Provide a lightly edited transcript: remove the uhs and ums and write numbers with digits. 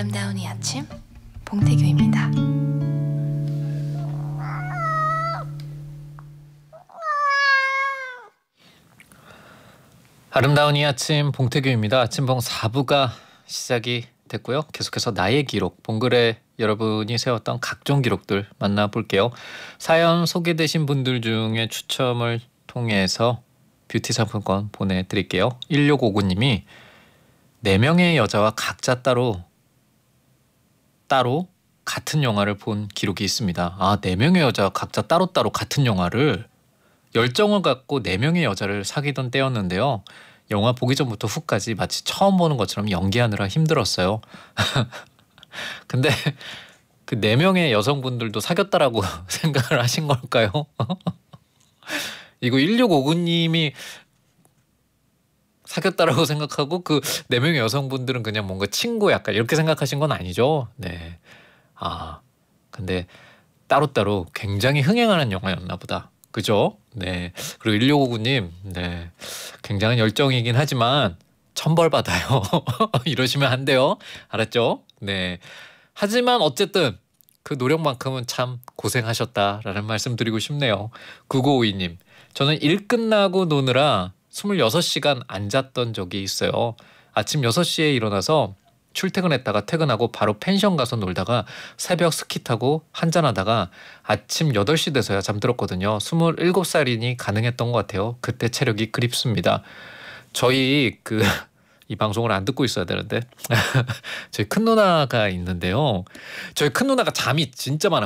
아름다운 이 아침 봉태규입니다. 아름다운 이 아침 봉태규입니다. 아침봉 4부가 시작이 됐고요. 계속해서 나의 기록, 봉글에 여러분이 세웠던 각종 기록들 만나볼게요. 사연 소개되신 분들 중에 추첨을 통해서 뷰티 상품권 보내드릴게요. 1659님이 4명의 여자와 각자 따로 같은 영화를 본 기록이 있습니다. 4명의 여자와 각자 따로따로 같은 영화를 열정을 갖고 4명의 여자를 사귀던 때였는데요. 영화 보기 전부터 후까지 마치 처음 보는 것처럼 연기하느라 힘들었어요. 근데 그 4명의 여성분들도 사귀었다라고 생각을 하신 걸까요? 이거 1659님이 사귀었다라고 생각하고 그 4명의 여성분들은 그냥 뭔가 친구 약간 이렇게 생각하신 건 아니죠? 네. 근데 따로따로 굉장히 흥행하는 영화였나 보다. 그죠? 네. 그리고 1659님, 네. 굉장한 열정이긴 하지만 천벌 받아요. 이러시면 안 돼요. 알았죠? 네. 하지만 어쨌든 그 노력만큼은 참 고생하셨다라는 말씀 드리고 싶네요. 9952님, 저는 일 끝나고 노느라 26시간 안 잤던 적이 있어요. 아침 6시에 일어나서 출퇴근했다가 퇴근하고 바로 펜션 가서 놀다가 새벽 스키 타고 한잔하다가 아침 8시 돼서야 잠들었거든요. 27살이니 가능했던 것 같아요. 그때 체력이 그립습니다. 저희 이 방송을 안 듣고 있어야 되는데 저희 큰 누나가 있는데요. 저희 큰 누나가 잠이 진짜 많아요.